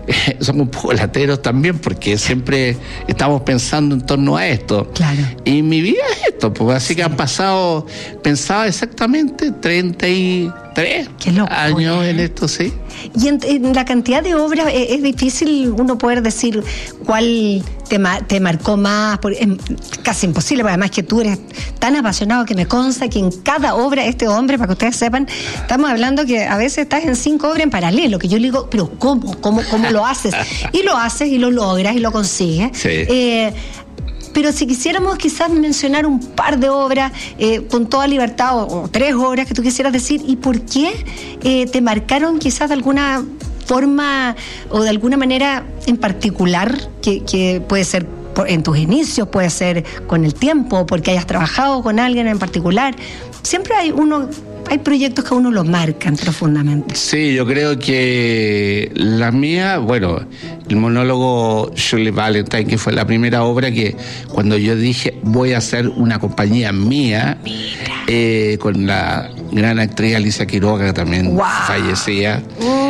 somos un poco lateros también, porque siempre estamos pensando en torno a esto. Claro. Y mi vida es esto, pues así que han pasado, pensaba exactamente 33 años en esto, sí. Y en la cantidad de obras es difícil uno poder decir cuál te marcó más, es casi imposible, porque además que tú eres tan apasionado que me consta que en cada obra este hombre, para que ustedes sepan, estamos hablando que a veces estás en 5 obras en paralelo, que yo le digo, pero ¿cómo lo haces? Y lo haces y lo logras y lo consigues. Sí. Pero si quisiéramos quizás mencionar un par de obras con toda libertad, o 3 obras que tú quisieras decir, ¿y por qué te marcaron quizás de alguna forma o de alguna manera en particular, que puede ser en tus inicios, puede ser con el tiempo, porque hayas trabajado con alguien en particular? Siempre hay proyectos que a uno lo marcan profundamente. Sí, yo creo que la mía, bueno, el monólogo Shirley Valentine, que fue la primera obra que cuando yo dije voy a hacer una compañía mía, con la gran actriz Alicia Quiroga, que también fallecía,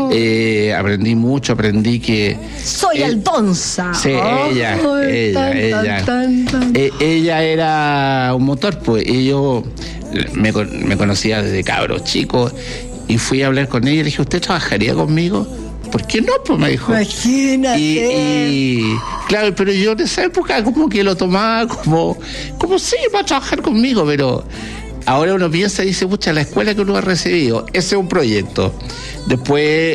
aprendí que... Soy Aldonza. Sí, ella era un motor, pues, y yo me conocía desde cabros chicos, y fui a hablar con ella y le dije, ¿usted trabajaría conmigo? ¿Por qué no? Pues me dijo. Imagínate. Y claro, pero yo en esa época como que lo tomaba como sí, va a trabajar conmigo, pero ahora uno piensa y dice, pucha, la escuela que uno ha recibido, ese es un proyecto. Después,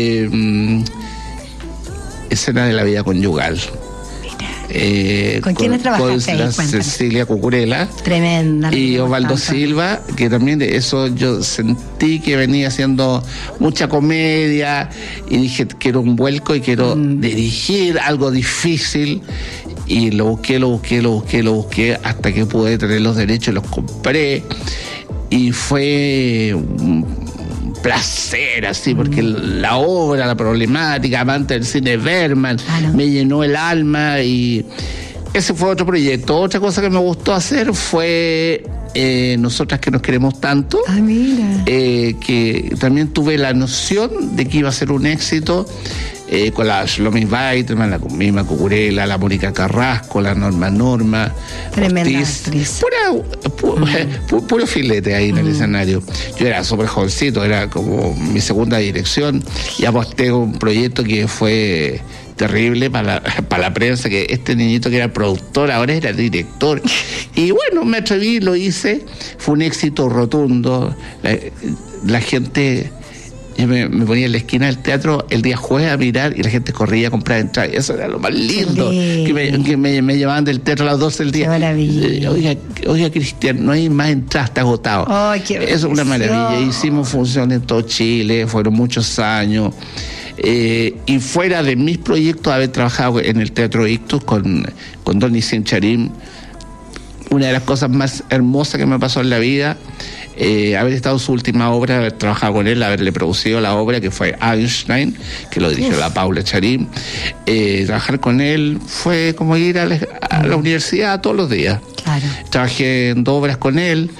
escena de la vida conyugal. ¿Con quiénes trabajaste ahí? Con Cecilia Cucurella. Tremenda. Y Osvaldo Silva, que también de eso yo sentí que venía haciendo mucha comedia y dije, quiero un vuelco y quiero dirigir algo difícil. Y lo busqué hasta que pude tener los derechos, los compré. Y fue placer, así, porque la obra, la problemática, amante del cine Bergman, me llenó el alma, y ese fue otro proyecto. Otra cosa que me gustó hacer fue Nosotras que nos queremos tanto, que también tuve la noción de que iba a ser un éxito, con la Shlomi Weiterman, la misma Cucurella, la Mónica Carrasco, la Norma tremenda Ortiz, actriz. puro filete ahí en el escenario. Yo era súper jovencito, era como mi segunda dirección, y aposté un proyecto que fue terrible para la prensa, que este niñito que era productor ahora era director, y bueno, me atreví, lo hice, fue un éxito rotundo. La gente... Yo me ponía en la esquina del teatro el día jueves a mirar, y la gente corría a comprar entradas. Eso era lo más lindo, que me llevaban del teatro a las 12 del día. Qué maravilla. Oiga, Cristian, no hay más entradas, está agotado. Eso es una maravilla. Hicimos funciones en todo Chile, fueron muchos años. Y fuera de mis proyectos, haber trabajado en el Teatro Ictus con Don Nisim Charim, una de las cosas más hermosas que me pasó en la vida, haber estado en su última obra, haber trabajado con él, haberle producido la obra que fue Einstein, que lo dirigió la Paula Charim. Trabajar con él fue como ir a la universidad todos los días. Claro. Trabajé en 2 obras con él,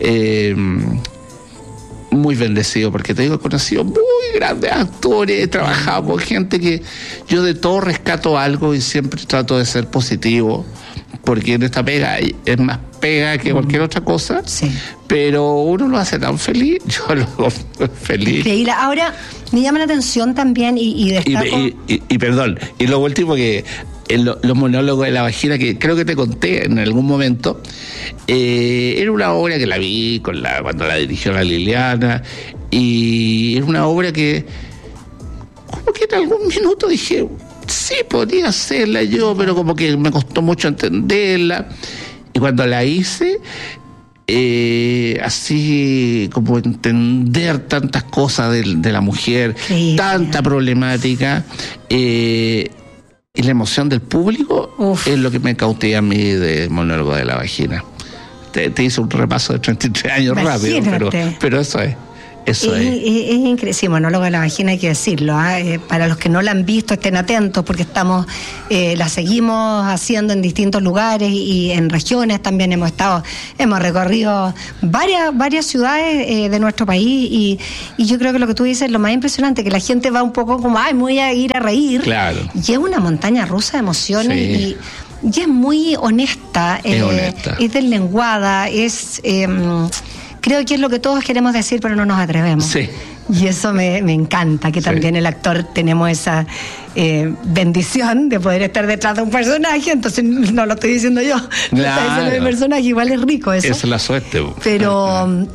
muy bendecido, porque te digo, he conocido muy grandes actores, he trabajado con gente que yo de todo rescato algo, y siempre trato de ser positivo, porque en esta pega es más pega que cualquier otra cosa, pero uno lo hace tan feliz, yo lo hago feliz. Increíble. Ahora, me llama la atención también, y destaco... Y perdón, y lo último, que los monólogos de la vagina, que creo que te conté en algún momento, era una obra que la vi cuando la dirigió la Liliana, y era una obra que como que en algún minuto dije, sí, podría hacerla yo, pero como que me costó mucho entenderla, y cuando la hice, así como entender tantas cosas de la mujer, tanta problemática, y la emoción del público es lo que me cautiva a mí de Monólogo de la Vagina. Te hice un repaso de 33 años rápido, pero eso es. Eso es increíble. Sí, monólogo de la vagina, hay que decirlo. Para los que no la han visto, estén atentos, porque la seguimos haciendo en distintos lugares y en regiones también hemos recorrido varias ciudades de nuestro país y yo creo que lo que tú dices es lo más impresionante, que la gente va un poco como, me voy a ir a reír. Claro. Y es una montaña rusa de emociones y es muy honesta. Es deslenguada, creo que es lo que todos queremos decir, pero no nos atrevemos. Sí. Y eso me encanta, que también el actor tenemos esa bendición de poder estar detrás de un personaje, entonces no lo estoy diciendo yo, lo está diciendo mi personaje, igual es rico eso. Esa es la suerte. Pero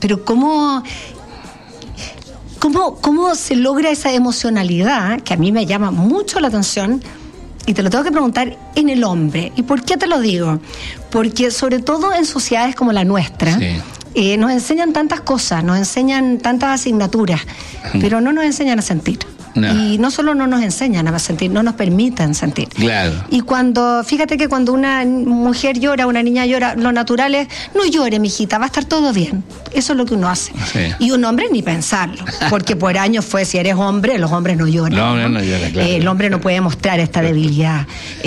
¿cómo se logra esa emocionalidad, que a mí me llama mucho la atención? Y te lo tengo que preguntar en el hombre. ¿Y por qué te lo digo? Porque sobre todo en sociedades como la nuestra, nos enseñan tantas cosas, nos enseñan tantas asignaturas, pero no nos enseñan a sentir. No. Y no solo no nos enseñan a sentir, no nos permiten sentir. Claro. Y fíjate que cuando una mujer llora, una niña llora, lo natural es, no llore, mijita, va a estar todo bien. Eso es lo que uno hace. Sí. Y un hombre ni pensarlo, porque por años si eres hombre, los hombres no lloran. No lloran, claro. El hombre no puede mostrar esta debilidad.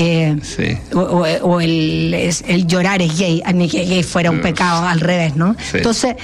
O el llorar es gay, ni que gay fuera un pecado, al revés, ¿no? Sí. Entonces,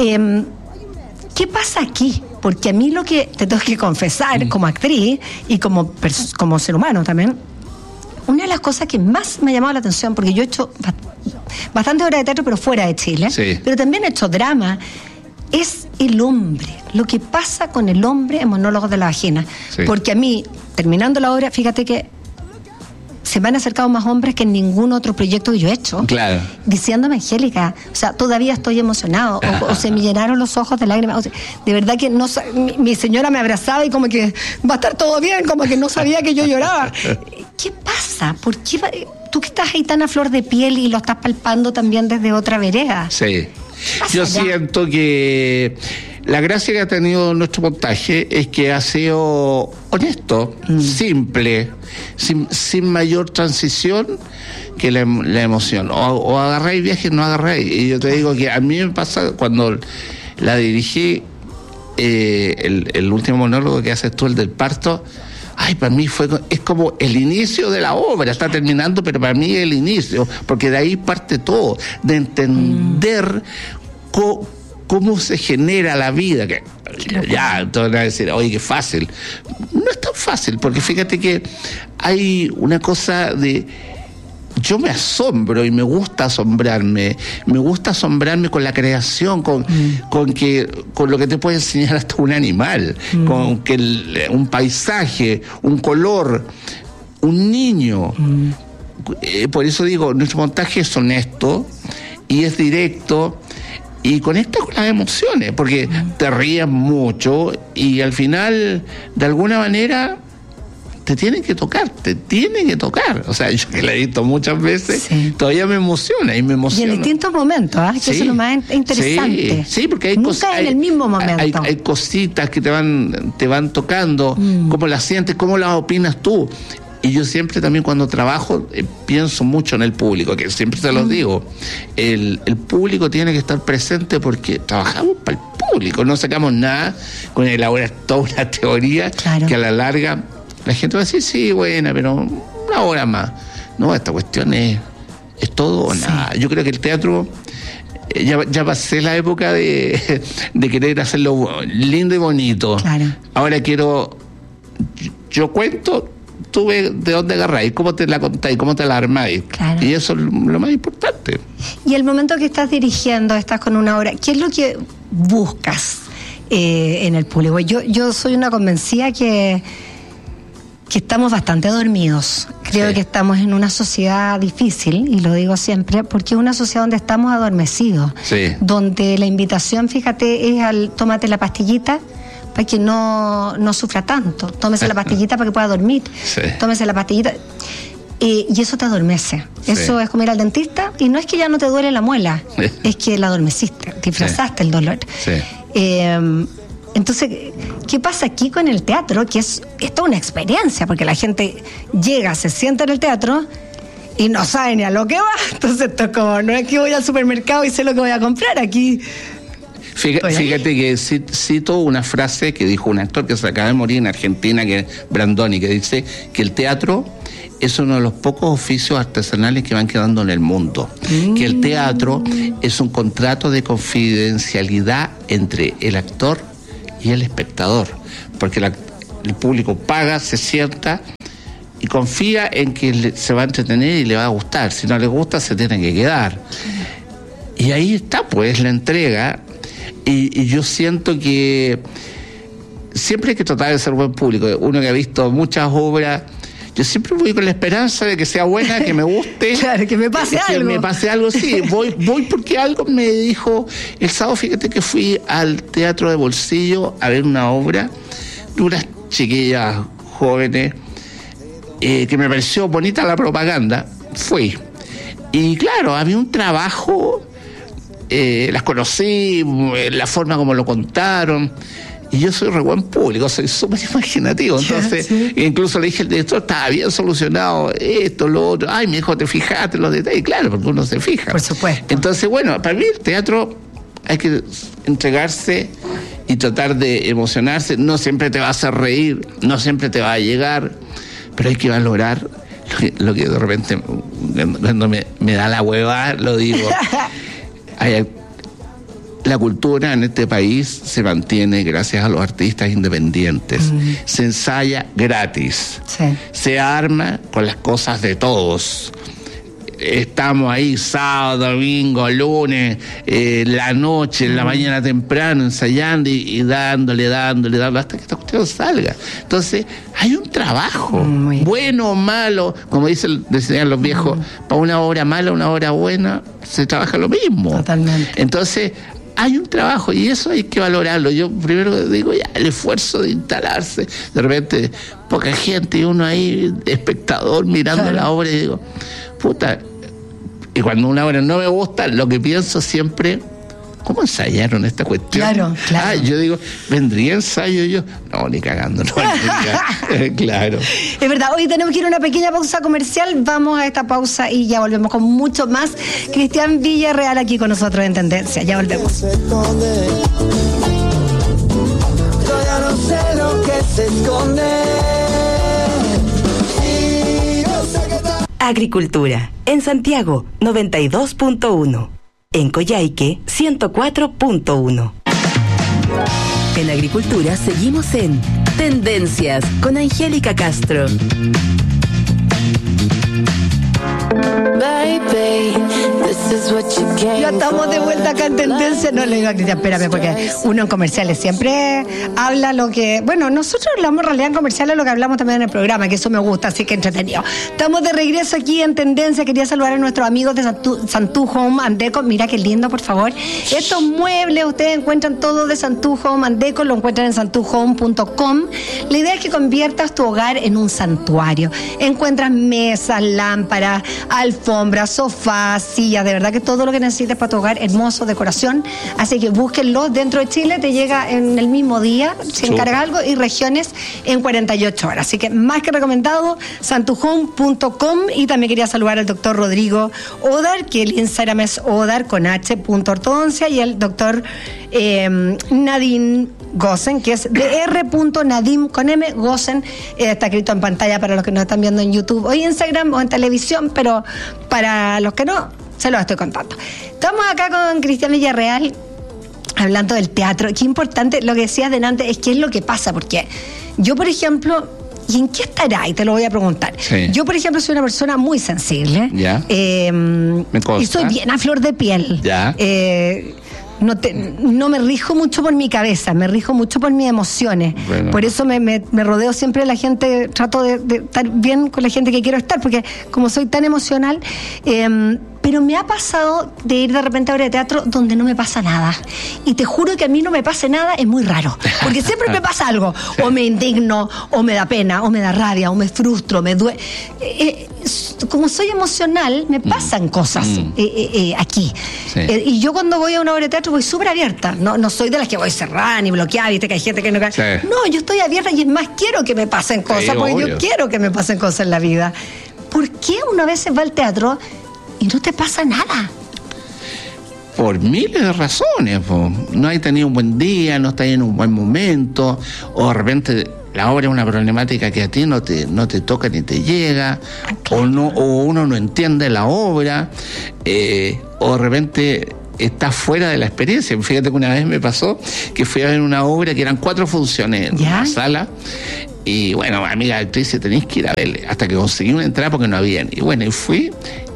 ¿qué pasa aquí? Porque a mí lo que te tengo que confesar como actriz y como ser humano también, una de las cosas que más me ha llamado la atención, porque yo he hecho bastantes obras de teatro pero fuera de Chile, pero también he hecho drama, es el hombre, lo que pasa con el hombre en Monólogos de la Vagina. Porque a mí, terminando la obra, fíjate que se me han acercado más hombres que en ningún otro proyecto que yo he hecho. Claro. Diciéndome, Angélica, todavía estoy emocionado, o se me llenaron los ojos de lágrimas. De verdad que mi señora me abrazaba y como que va a estar todo bien, como que no sabía que yo lloraba. ¿Qué pasa? ¿Por qué tú que estás ahí tan a flor de piel y lo estás palpando también desde otra vereda? Sí. Yo siento que la gracia que ha tenido nuestro montaje es que ha sido honesto, simple, sin mayor transición que la emoción. O agarráis viajes, no agarráis. Y yo te digo que a mí me pasa cuando la dirigí, el último monólogo que haces tú, el del parto. Para mí es como el inicio de la obra, está terminando, pero para mí es el inicio, porque de ahí parte todo, de entender cómo se genera la vida, que ya todos van a decir, oye, qué fácil. No es tan fácil, porque fíjate que hay una cosa de... Yo me asombro y me gusta asombrarme con la creación, con lo que te puede enseñar hasta un animal, con que un paisaje, un color, un niño. Por eso digo, nuestro montaje es honesto y es directo y conecta con las emociones, porque te ríes mucho y al final, de alguna manera, te tienen que tocar. O sea, yo que la he visto muchas veces, todavía me emociona. Y en distintos momentos, que eso es lo más interesante. Sí, porque hay cosas. Nunca en el mismo momento. Hay cositas que te van tocando, cómo las sientes, cómo las opinas tú. Y yo siempre también cuando trabajo pienso mucho en el público, que siempre se los digo. El público tiene que estar presente porque trabajamos para el público, no sacamos nada con elaborar toda una teoría que a la larga la gente va a decir, sí, buena, pero una hora más. No, esta cuestión es todo o nada. Yo creo que el teatro, ya pasé la época de querer hacerlo lindo y bonito. Claro. Ahora yo cuento, tú ves de dónde agarráis, cómo te la contáis, cómo te la armáis. Claro. Y eso es lo más importante. Y el momento que estás dirigiendo, estás con una obra, ¿qué es lo que buscas en el público? Yo soy una convencida que estamos bastante dormidos. Creo que estamos en una sociedad difícil, y lo digo siempre, porque es una sociedad donde estamos adormecidos, donde la invitación, fíjate, es al tómate la pastillita para que no sufra tanto, tómese la pastillita para que pueda dormir, tómese la pastillita, y eso te adormece. Eso es como ir al dentista, y no es que ya no te duele la muela, es que la adormeciste, disfrazaste el dolor. Entonces, ¿qué pasa aquí con el teatro? Que es toda una experiencia, porque la gente llega, se sienta en el teatro y no sabe ni a lo que va. Entonces, esto es como, no es que voy al supermercado y sé lo que voy a comprar aquí. Fíjate que cito una frase que dijo un actor que se acaba de morir en Argentina, que es Brandoni, que dice que el teatro es uno de los pocos oficios artesanales que van quedando en el mundo. Que el teatro es un contrato de confidencialidad entre el actor y el espectador, porque el público paga, se sienta y confía en que se va a entretener y le va a gustar. Si no le gusta, se tiene que quedar. Y ahí está, pues, la entrega. Y yo siento que siempre hay que tratar de ser buen público. Uno que ha visto muchas obras, yo siempre voy con la esperanza de que sea buena, que me guste. Claro, que me pase algo. Que me pase algo, sí. Voy porque algo me dijo. El sábado, fíjate que fui al Teatro de Bolsillo a ver una obra de unas chiquillas jóvenes, que me pareció bonita la propaganda. Fui. Y claro, había un trabajo, las conocí, la forma como lo contaron. Y yo soy re buen público, soy súper imaginativo. Entonces, incluso le dije al director, estaba bien solucionado esto, lo otro. Ay, mi hijo, te fijaste en los detalles. Claro, porque uno se fija. Por supuesto. Entonces, bueno, para mí el teatro hay que entregarse y tratar de emocionarse. No siempre te va a hacer reír, no siempre te va a llegar, pero hay que valorar lo que de repente, cuando me da la hueva, lo digo. La cultura en este país se mantiene gracias a los artistas independientes. Se ensaya gratis. Se arma con las cosas de todos. Estamos ahí sábado, domingo, lunes, la noche, en la mañana temprano, ensayando y dándole hasta que esta cuestión salga. Entonces, hay un trabajo, bueno o malo, como decían los viejos, para una obra mala, una obra buena, se trabaja lo mismo. Totalmente. Entonces, hay un trabajo y eso hay que valorarlo. Yo primero digo, ya, el esfuerzo de instalarse, de repente poca gente y uno ahí, espectador, mirando la obra, y digo, puta. Y cuando una obra no me gusta, lo que pienso siempre, ¿cómo ensayaron esta cuestión? Claro. Yo digo, ¿vendría ensayo yo? No, ni cagando, no vendría. Claro. Es verdad, hoy tenemos que ir a una pequeña pausa comercial. Vamos a esta pausa y ya volvemos con mucho más. Cristian Villarreal aquí con nosotros en Tendencia. Ya volvemos. Yo ya no sé lo que se esconde. Agricultura. En Santiago, 92.1. En Coyhaique, 104.1. En Agricultura seguimos en Tendencias con Angélica Castro. Ya estamos de vuelta acá en Tendencia. No le digo a Cristian, espérame, porque uno en comerciales siempre habla lo que... Bueno, nosotros hablamos en realidad en comerciales lo que hablamos también en el programa, que eso me gusta, así que entretenido. Estamos de regreso aquí en Tendencia. Quería saludar a nuestros amigos de Santú Home and Deco. Mira qué lindo, por favor. Estos muebles, ustedes encuentran todo de Santú Home and Deco, lo encuentran en santuhome.com. La idea es que conviertas tu hogar en un santuario. Encuentras mesas, lámparas, alfombras, sofás, sillas, de verdad que todo lo que necesites para tu hogar, hermoso, decoración. Así que búsquenlo. Dentro de Chile te llega en el mismo día, se encarga algo, y regiones en 48 horas. Así que más que recomendado, santuhome.com. Y también quería saludar al doctor Rodrigo Odar, que el Instagram es odar con h.ortodoncia, y el doctor Nadim Gosen, que es dr.nadim con m Gosen. Está escrito en pantalla para los que nos están viendo en YouTube o Instagram o en televisión, pero para los que no, se los estoy contando. Estamos acá con Cristian Villarreal hablando del teatro. Qué importante lo que decías delante, es qué es lo que pasa, porque yo, por ejemplo, ¿y en qué estará? Y te lo voy a preguntar. Sí. Yo, por ejemplo, soy una persona muy sensible. Ya. Me consta. Y soy bien a flor de piel. Ya. No me rijo mucho por mi cabeza, me rijo mucho por mis emociones. Bueno. Por eso me rodeo siempre de la gente, trato de estar bien con la gente que quiero estar, porque como soy tan emocional, pero me ha pasado de ir de repente a obra de teatro donde no me pasa nada. Y te juro que a mí no me pase nada, es muy raro, porque siempre me pasa algo, o me indigno, o me da pena, o me da rabia, o me frustro, me duele. Como soy emocional, me pasan cosas aquí. Sí. Y yo cuando voy a una obra de teatro voy súper abierta. No soy de las que voy cerrada ni bloqueada, viste que hay gente que no... Sí. No, yo estoy abierta, y es más, quiero que me pasen cosas, porque obvio. Yo quiero que me pasen cosas en la vida. ¿Por qué uno a veces va al teatro y no te pasa nada? por miles de razones. No has tenido un buen día, no estás en un buen momento, o de repente la obra es una problemática que a ti no te toca ni te llega, o uno no entiende la obra, o de repente está fuera de la experiencia. Fíjate que una vez me pasó que fui a ver una obra que eran 4 funciones en la sala, y bueno, amiga actriz, tenéis que ir a verle, hasta que conseguí una entrada porque no habían. Y bueno, y fui,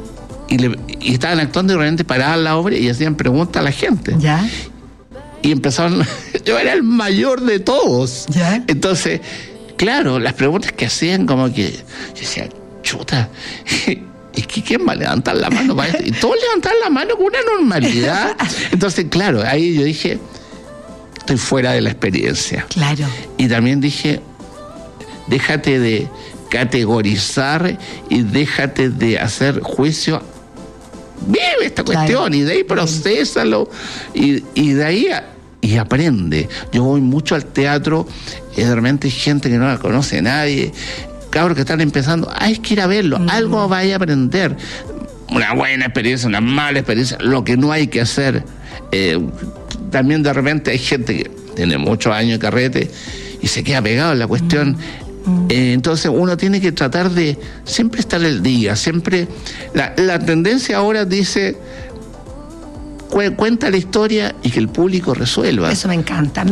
y estaban actuando y realmente paraban la obra y hacían preguntas a la gente. ¿Ya? Y empezaron, yo era el mayor de todos. ¿Ya? Entonces, claro, las preguntas que hacían, como que yo decía, chuta, ¿y quién va a levantar la mano para esto? Y todos levantaban la mano con una normalidad. Entonces, claro, ahí yo dije, estoy fuera de la experiencia. Claro. Y también dije, déjate de categorizar y déjate de hacer juicio. Vive esta cuestión, y de ahí procésalo, y de ahí y aprende. Yo voy mucho al teatro, y de repente hay gente que no la conoce nadie, cabros que están empezando, hay que ir a verlo, algo vaya a aprender, una buena experiencia, una mala experiencia, lo que no hay que hacer. También de repente hay gente que tiene muchos años de carrete y se queda pegado en la cuestión. Entonces uno tiene que tratar de siempre estar al día, siempre. La tendencia ahora dice, cuenta la historia y que el público resuelva. Eso me encanta.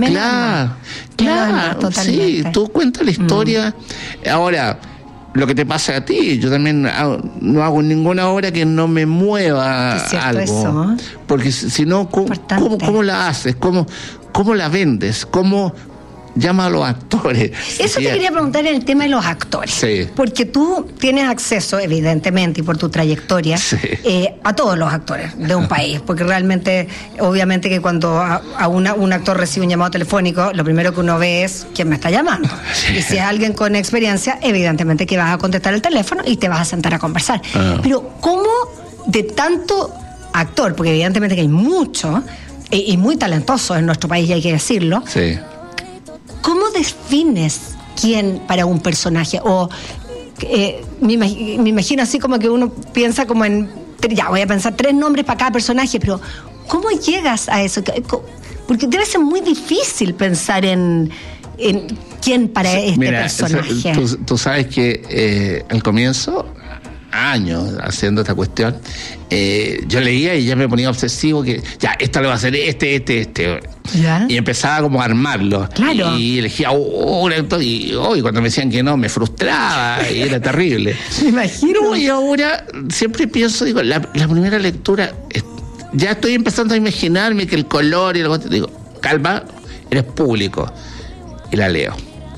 Claro, sí, tú cuentas la historia. Ahora, lo que te pasa a ti, yo también no hago ninguna obra que no me mueva algo. Eso, porque si no, ¿cómo la haces? ¿Cómo la vendes? ¿Cómo llama a los actores? Eso te quería preguntar en el tema de los actores. Sí. Porque tú tienes acceso, evidentemente, y por tu trayectoria, a todos los actores de un país. Porque realmente, obviamente que cuando un actor recibe un llamado telefónico, lo primero que uno ve es quién me está llamando. Sí. Y si es alguien con experiencia, evidentemente que vas a contestar el teléfono y te vas a sentar a conversar. Pero ¿cómo de tanto actor? Porque evidentemente que hay mucho, y muy talentoso en nuestro país, y hay que decirlo. Sí. ¿Cómo defines quién para un personaje? O me imagino así como que uno piensa como en, ya voy a pensar 3 nombres para cada personaje, pero ¿cómo llegas a eso? Porque debe ser muy difícil pensar en quién para este personaje. Tú sabes que al comienzo, años haciendo esta cuestión, yo leía y ya me ponía obsesivo que ya, esta lo va a hacer este. ¿Ya? Y empezaba como a armarlo. Claro. Y elegía y cuando me decían que no, me frustraba y era terrible. Me imagino. Y ahora siempre pienso, digo, la primera lectura, ya estoy empezando a imaginarme que el color y digo, calma, eres público. Y la leo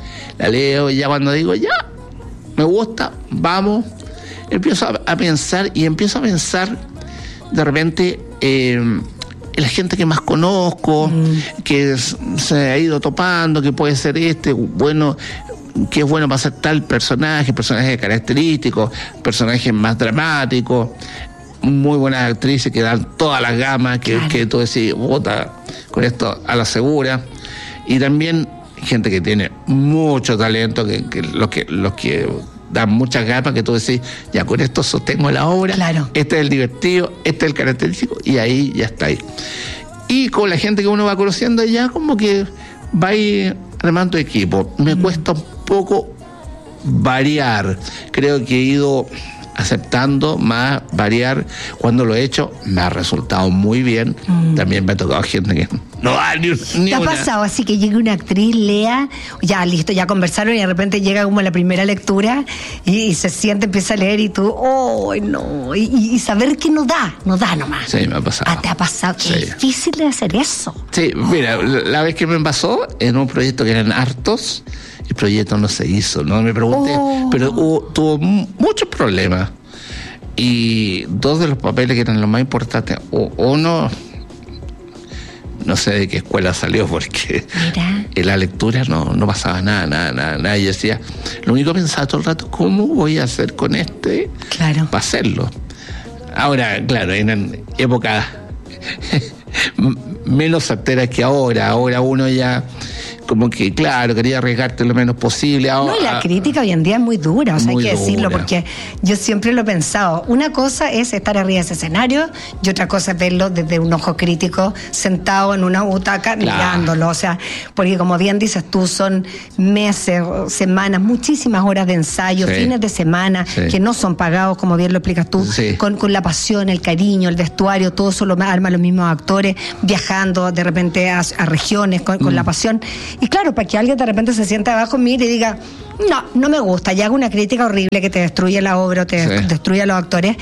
y ya cuando digo, ya, me gusta, vamos, empiezo a pensar de repente la gente que más conozco, que se ha ido topando, que puede ser bueno, que es bueno para hacer tal personajes característicos, personajes más dramáticos, muy buenas actrices que dan todas las gamas, que tú decís, bota, con esto a la segura. Y también gente que tiene mucho talento, que los que dan muchas gamas, que tú decís, ya con esto sostengo la obra, claro. Este es el divertido, este es el característico, y ahí ya está ahí. Y con la gente que uno va conociendo, ya como que va a ir armando equipo. Me cuesta un poco variar, creo que he ido aceptando más variar. Cuando lo he hecho, me ha resultado muy bien. También me ha tocado gente que no da ni ¿Te ha pasado así que llegue una actriz, lea, ya listo, ya conversaron y de repente llega como la primera lectura y se siente, empieza a leer y tú, no, y saber que no da nomás? Sí, me ha pasado. ¿Te ha pasado? Sí. Es difícil de hacer eso. Sí, mira, la vez que me pasó en un proyecto que eran hartos, el proyecto no se hizo, no me pregunté, pero tuvo muchos problemas. Y 2 de los papeles que eran los más importantes, uno, no sé de qué escuela salió, porque en la lectura no pasaba nada. Y decía, lo único que pensaba todo el rato, ¿cómo voy a hacer con para hacerlo? Ahora, claro, en épocas menos certeras que ahora uno ya como que, claro, quería arriesgarte lo menos posible. No, y la crítica hoy en día es muy dura, o sea, hay que decirlo, porque yo siempre lo he pensado. Una cosa es estar arriba de ese escenario y otra cosa es verlo desde un ojo crítico, sentado en una butaca, mirándolo. O sea, porque como bien dices tú, son meses, semanas, muchísimas horas de ensayo, fines de semana, que no son pagados, como bien lo explicas tú, con la pasión, el cariño, el vestuario, todo eso lo arman los mismos actores, viajando de repente a regiones con la pasión. Y claro, para que alguien de repente se sienta abajo, mire y diga, no me gusta, y haga una crítica horrible que te destruye la obra o te destruye a los actores,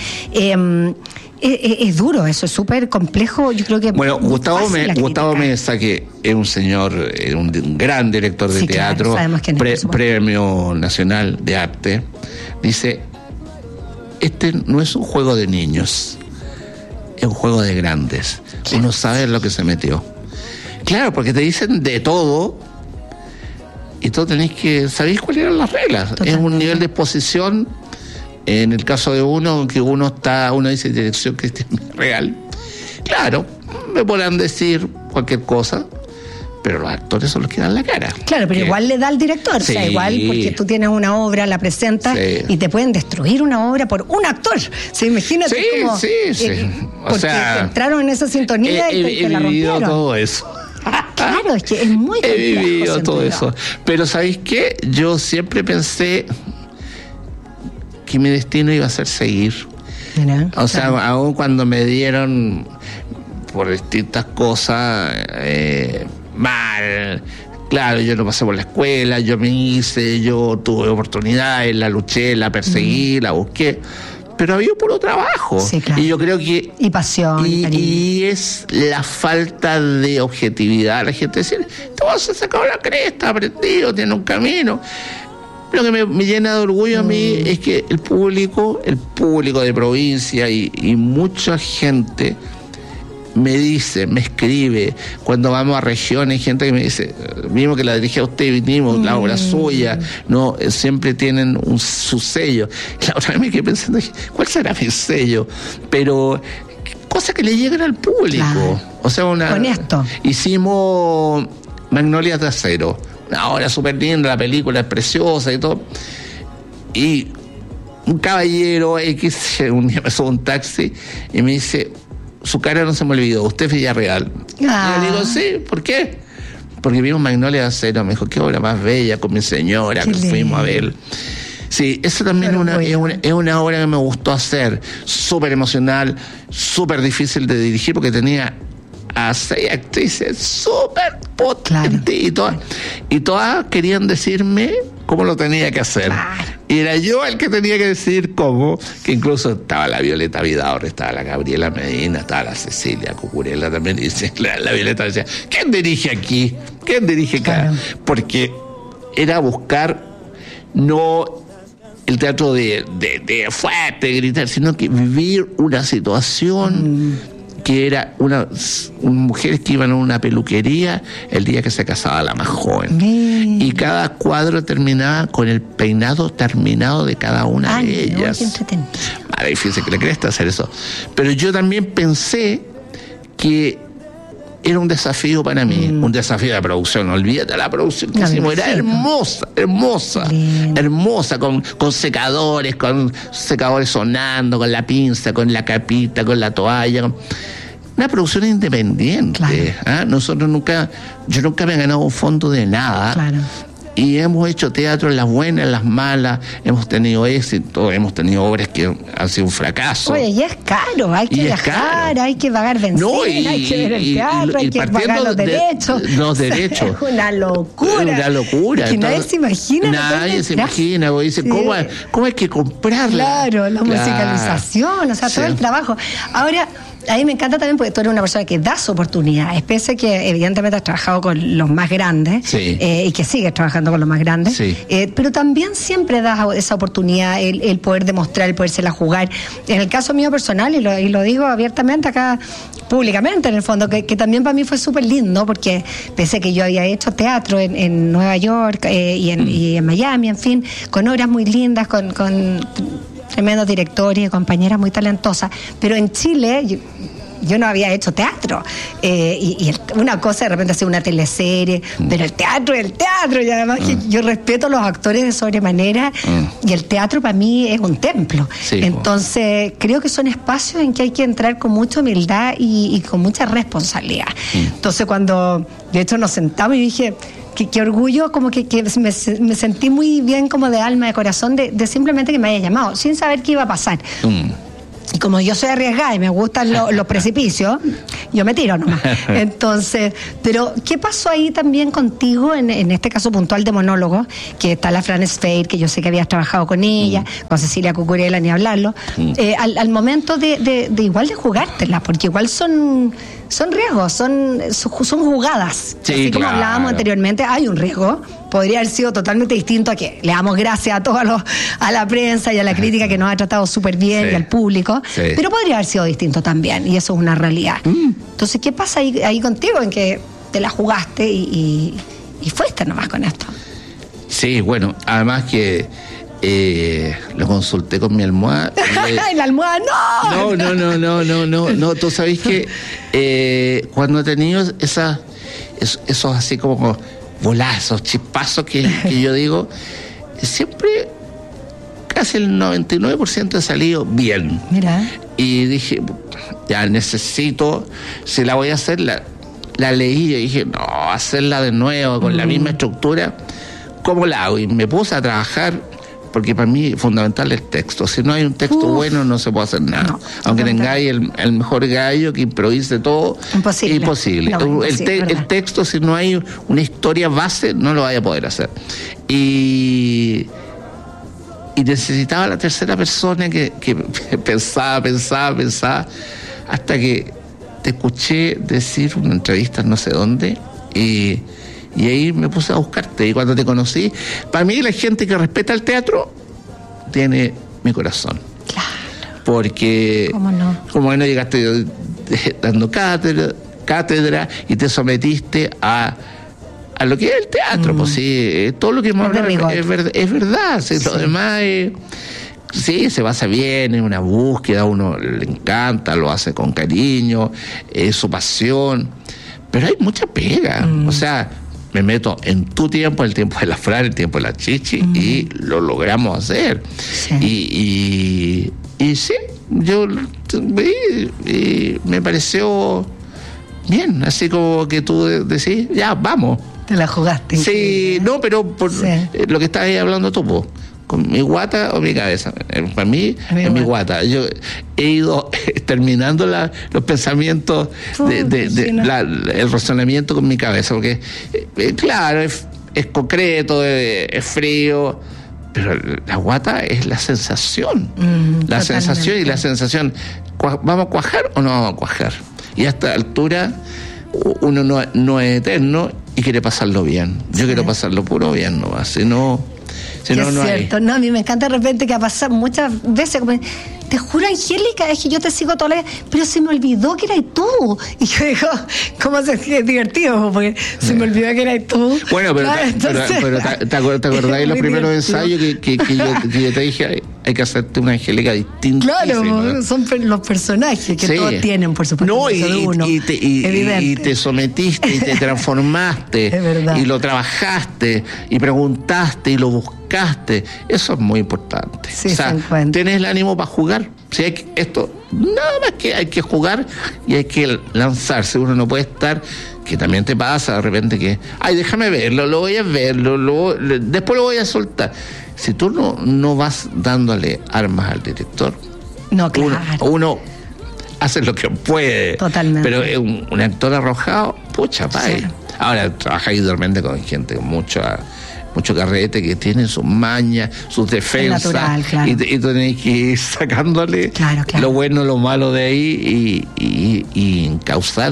es duro, eso es súper complejo. Yo creo que bueno, Gustavo Mesa, que es un señor, un gran director de teatro, Premio Nacional de Arte, dice, este no es un juego de niños, es un juego de grandes. Uno sabe en lo que se metió. Claro, porque te dicen de todo y tú tenés que saber cuáles eran las reglas. Totalmente. Es un nivel de exposición. En el caso de uno, que uno dice dirección cristiana real. Claro, me podrán decir cualquier cosa, pero los actores son los que dan la cara. Claro, pero igual le da al director. Sí. O sea, igual porque tú tienes una obra, la presentas y te pueden destruir una obra por un actor. ¿Sí? Imagínate cómo. Sí. Porque entraron en esa sintonía y te la rompieron. He vivido todo eso. Claro, es que es muy complejo. He vivido todo eso. Pero ¿sabéis qué? Yo siempre pensé que mi destino iba a ser seguir. O sea, aún cuando me dieron por distintas cosas mal, claro, yo no pasé por la escuela, yo tuve oportunidades, la luché, la perseguí, la busqué, pero había puro trabajo. Sí, claro. Y yo creo que y pasión y es la falta de objetividad. La gente dice, te vas a sacar la cresta, aprendido, tiene un camino. Lo que me llena de orgullo a mí es que el público de provincia y mucha gente me dice, me escribe, cuando vamos a regiones, gente que me dice, mismo que la dirigí a usted, vinimos, la obra suya, no, siempre tienen su sello. La otra vez me quedé pensando, ¿cuál será mi sello? Pero cosas que le llegan al público. Claro. O sea, honesto. Hicimos Magnolias de Acero, una obra súper linda, la película es preciosa y todo. Y un caballero X, un día me subo un taxi y me dice, su cara no se me olvidó, usted es Villarreal. Y yo digo, sí, ¿por qué? Porque vimos Magnolia de Acero. Me dijo, qué obra más bella con mi señora, que fuimos a ver. Sí, eso también es una obra que me gustó hacer, súper emocional, súper difícil de dirigir, porque tenía a 6 actrices súper potentes, claro. y todas querían decirme cómo lo tenía que hacer. Claro. Y era yo el que tenía que decidir cómo, que incluso estaba la Violeta Vidaurre, estaba la Gabriela Medina, estaba la Cecilia Cucurella también, y la Violeta decía, ¿quién dirige aquí? ¿Quién dirige acá? Claro. Porque era buscar no el teatro de fuerte, gritar, sino que vivir una situación que era mujeres que iban a una peluquería el día que se casaba la más joven. Y cada cuadro terminaba con el peinado terminado de cada una de ellas. Más difícil que le crees hacer eso. Pero yo también pensé que era un desafío para mí, un desafío de producción. Olvídate de la producción que hicimos, era hermosa, con secadores sonando, con la pinza, con la capita, con la toalla. Una producción independiente. Claro. Yo nunca me he ganado un fondo de nada. Claro. Y hemos hecho teatro en las buenas, en las malas, hemos tenido éxito, hemos tenido obras que han sido un fracaso. Oye, y es caro, hay que viajar, hay que pagar benzina, hay que ver el teatro, hay que pagar los derechos. Los derechos. Es una locura. Que nadie se imagina. Nadie se imagina, porque dice, ¿cómo hay que comprarla? Claro, la musicalización, o sea, todo el trabajo. Ahora, a mí me encanta también porque tú eres una persona que das oportunidades, pese que evidentemente has trabajado con los más grandes, y que sigues trabajando con los más grandes, pero también siempre das esa oportunidad, el poder demostrar, el podérsela jugar. En el caso mío personal, y lo digo abiertamente acá, públicamente en el fondo, que también para mí fue súper lindo, porque pese que yo había hecho teatro en Nueva York y en Miami, en fin, con obras muy lindas, con tremendos directores y compañeras muy talentosas, pero en Chile yo no había hecho teatro. Una cosa de repente hacer una teleserie, pero el teatro es el teatro, y además que yo respeto a los actores de sobremanera, y el teatro para mí es un templo. Sí, entonces creo que son espacios en que hay que entrar con mucha humildad y con mucha responsabilidad. Entonces cuando de hecho nos sentamos y dije, qué orgullo, como que me sentí muy bien, como de alma, de corazón, de simplemente que me haya llamado, sin saber qué iba a pasar. Y como yo soy arriesgada y me gustan los precipicios, yo me tiro nomás. Entonces, pero ¿qué pasó ahí también contigo, en este caso puntual de monólogo, que está la Fran Sfeir, que yo sé que habías trabajado con ella, con Cecilia Cucurella, ni hablarlo, al momento de igual de jugártela, porque igual son riesgos, son jugadas. Sí, así como hablábamos anteriormente, hay un riesgo. Podría haber sido totalmente distinto a que le damos gracias a todos a la prensa y a la crítica que nos ha tratado súper bien, y al público, pero podría haber sido distinto también, y eso es una realidad. Entonces, ¿qué pasa ahí contigo, en que te la jugaste y fuiste nomás con esto? Sí, bueno, además que lo consulté con mi almohada. ¿La almohada no? No, tú sabes que cuando he tenido esos así como volazos, chispazos que yo digo, siempre casi el 99% he salido bien. Mira. Y dije, ya necesito, si la voy a hacer, la leí y dije, no, hacerla de nuevo con la misma estructura, ¿cómo la hago? Y me puse a trabajar, porque para mí es fundamental el texto. Si no hay un texto bueno, no se puede hacer nada. No, aunque tengáis el mejor gallo que improvise todo, imposible. No, el texto, si no hay una historia base, no lo vaya a poder hacer. Y necesitaba la tercera persona que pensaba, hasta que te escuché decir una entrevista no sé dónde, y ahí me puse a buscarte. Y cuando te conocí, para mí la gente que respeta el teatro tiene mi corazón. Claro. Porque como no llegaste dando cátedra y te sometiste a lo que es el teatro, pues sí, todo lo que hemos hablado es verdad. Sí. Lo demás sí, se basa bien, es una búsqueda, a uno le encanta, lo hace con cariño, es su pasión, pero hay mucha pega. O sea, me meto en tu tiempo, el tiempo de la Fran, el tiempo de la Chichi, y lo logramos hacer. Sí. Y sí, yo vi y me pareció bien, así como que tú decís, ya, vamos. Te la jugaste. Sí, no, pero por lo que estabas ahí hablando tú, po, con mi guata o mi cabeza. Para mí es mi guata. Yo he ido terminando los pensamientos, el razonamiento con mi cabeza, porque claro, es concreto, es frío, pero la guata es la sensación. La sensación, y la sensación, ¿vamos a cuajar o no vamos a cuajar? Y a esta altura uno no es eterno y quiere pasarlo bien. Yo quiero pasarlo puro bien nomás, si no hay. Es cierto, no, a mí me encanta de repente que ha pasado muchas veces, como, te juro, Angélica, es que yo te sigo toda la vida, pero se me olvidó que eras tú. Y yo digo, ¿cómo se es divertido? Porque se me olvidó que eras tú. Bueno, pero ¿te acordás de los primeros ensayos que yo te dije, hay que hacerte una Angélica distinta? Claro, son los personajes que todos tienen, por supuesto. No, y te sometiste y te transformaste. Es verdad. Y lo trabajaste y preguntaste y lo buscaste. Eso es muy importante. Sí, o sea, tenés el ánimo para jugar. Si hay nada más que hay que jugar y hay que lanzarse. Uno no puede estar, que también te pasa de repente que, déjame verlo, lo voy a ver, después lo voy a soltar. Si tú no vas dándole armas al director, no, claro, uno hace lo que puede. Totalmente. Pero un actor arrojado, pucha, pay. Sí. Ahora trabajáis realmente con gente con mucho carrete, que tiene sus mañas, sus defensas, natural, claro. y tenéis que ir sacándole lo bueno, lo malo de ahí y encauzar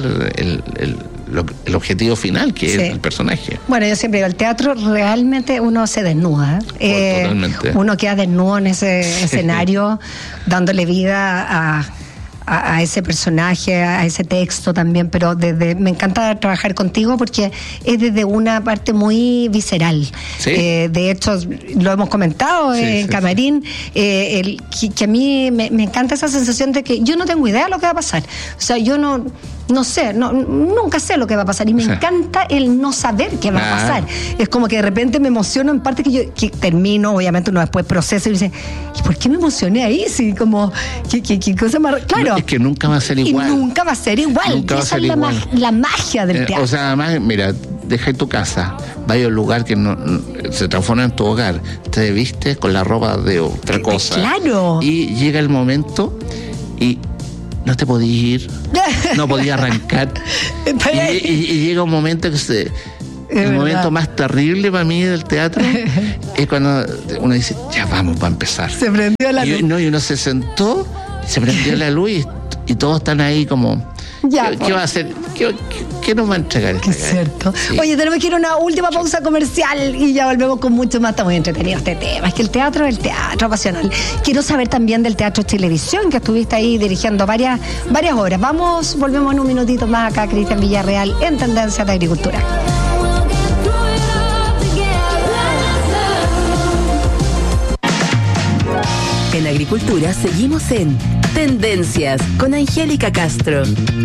el objetivo final, que es el personaje. Bueno, yo siempre digo, el teatro realmente uno se desnuda. Totalmente. Uno queda desnudo en ese escenario, dándole vida a ese personaje, a ese texto también, pero me encanta trabajar contigo porque es desde una parte muy visceral. ¿Sí? De hecho, lo hemos comentado en Camarín, que a mí me encanta esa sensación de que yo no tengo idea de lo que va a pasar. O sea, yo no sé, nunca sé lo que va a pasar y me encanta el no saber qué va a pasar. Es como que de repente me emociono en parte que termino, obviamente uno después procesa y dice, ¿y por qué me emocioné ahí? Sí, como, ¿qué cosa más? Claro. No, es que nunca va a ser igual. Y nunca va a ser igual. Esa es la magia del teatro. O sea, además, mira, deja tu casa, vaya a un lugar que no se transforma en tu hogar, te vistes con la ropa de otra cosa. Claro. Y llega el momento y no te podías ir, no podías arrancar. y llega un momento que el momento más terrible para mí del teatro es cuando uno dice, ya vamos, va a empezar. Se prendió la luz. Y uno se sentó, se prendió la luz y todos están ahí como... ¿Qué va a hacer? ¿Qué nos va a entregar? Es cierto. Sí. Oye, tenemos que ir a una última pausa comercial y ya volvemos con mucho más. Está muy entretenido este tema. Es que el teatro es el teatro pasional. Quiero saber también del Teatro Chilevisión, que estuviste ahí dirigiendo varias horas. Volvemos en un minutito más acá, Cristian Villarreal, en Tendencias de Agricultura. En Agricultura seguimos en Tendencias con Angélica Castro.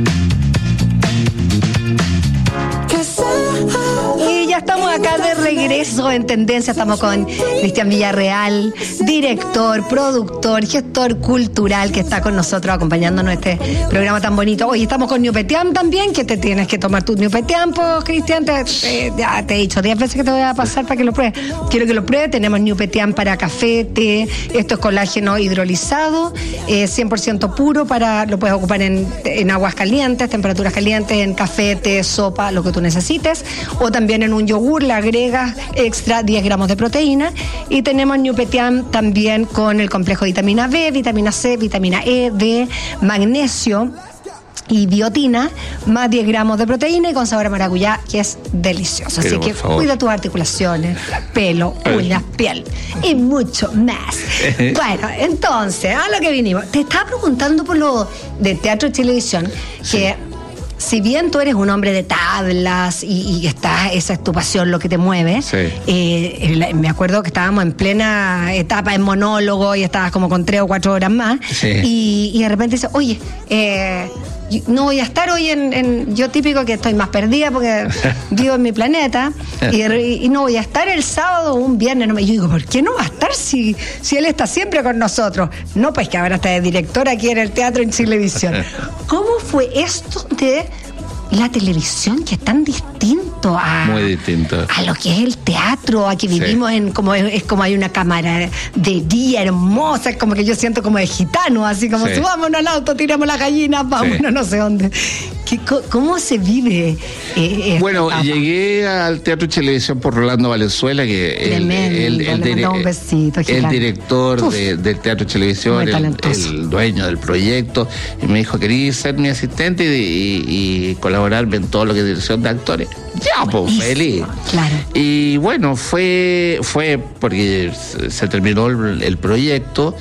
Y ya estamos acá de regreso en Tendencia. Estamos con Cristian Villarreal, director, productor, gestor cultural, que está con nosotros acompañándonos en este programa tan bonito. Hoy estamos con Ñupetiam también, que te tienes que tomar tu Ñupetiam, pues, Cristian. Ya te he dicho 10 veces que te voy a pasar para que lo pruebes. Quiero que lo pruebes. Tenemos Ñupetiam para café, té. Esto es colágeno hidrolizado, 100% puro. Lo puedes ocupar en aguas calientes, temperaturas calientes, en café, té, sopa, lo que tú necesites. O también en un yogur le agregas extra 10 gramos de proteína. Y tenemos Ñupetiam también con el complejo de vitamina B, vitamina C, vitamina E, D, magnesio y biotina, más 10 gramos de proteína y con sabor a maracuyá, que es delicioso. Así que cuida tus articulaciones, pelo, uñas, piel y mucho más. Bueno, entonces, a lo que vinimos. Te estaba preguntando por lo de Teatro y Chilevisión, que si bien tú eres un hombre de tablas y esa es tu pasión, lo que te mueve, me acuerdo que estábamos en plena etapa en monólogo y estabas como con 3 o 4 horas más, y de repente dices, oye, no voy a estar hoy yo típico que estoy más perdida porque vivo en mi planeta y no voy a estar el sábado o un viernes. Yo digo, ¿por qué no va a estar si él está siempre con nosotros? No, pues que ahora está de director aquí en el Teatro en Chilevisión. ¿Cómo fue esto de la televisión, que es tan distinto muy distinto a lo que es el teatro, a que vivimos es como hay una cámara de día hermosa, es como que yo siento como de gitano, así como subámonos al auto, tiramos las gallinas, vámonos no sé dónde. ¿Cómo se vive? Bueno, llegué al Teatro Chilevisión por Rolando Valenzuela, que el director del Teatro Chilevisión, el dueño del proyecto, y me dijo, ¿querías ser mi asistente y colaborarme en todo lo que es dirección de actores? Ya, pues, feliz. Claro. Y bueno, fue porque se terminó el proyecto,